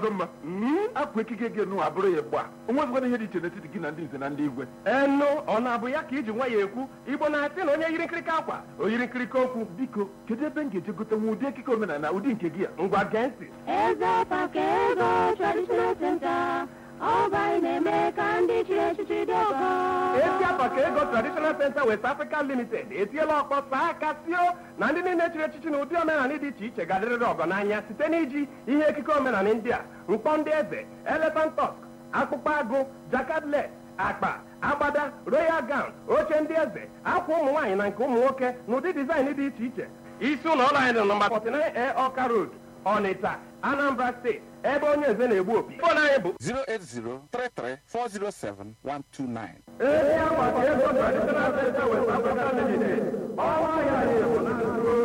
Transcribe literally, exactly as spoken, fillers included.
ọzọ mma apụ ekike gị nụ abụrụ ya gba onwezikwana ihe dị iche n'etiti gị na ndị nze na ndị igwe enu ọ na-abụ ya ka iji nwa ya ekwu Igbo na-asị na onye yiri nkirika akwa o yiri nkirika okwu. biko kedu ebe m ga-eje gote nwa ụdị ekike omenala ụdị nke gị a? Ngwa gee ntị. Eze Pakego Traditional Center, Ọba na-eme ka ndị chiri echichi dị ọgọ. Ezi Pakego Traditional Center West Africa Limited etiela ọkpọ saa aka sio na ndị niile chiri echichi na ụdị omenala dị iche iche ga-adịrịrị ọgọ n'anya site n'iji ihe ekike omenala ndị a: mkpọ ndị eze, elephant tusk, akpụkpọ agụ, jakadlet, akpa, agbada, royal gown, oche ndị eze, akwa ụmụ nwaanyị na nke ụmụ nwoke na ụdị dizaịn dị iche iche. Isi ụlọ ọrụ anyị dị nọmba forty-nine A Ọka Road, Ọnịcha, Anambra State, ebe onye eze na-egbu opi. Fon anyị bụ zero eight zero three three four zero seven one two nine. Ezi Pakego Traditional Center West Africa Limited. Ọnwa ya na-egbu na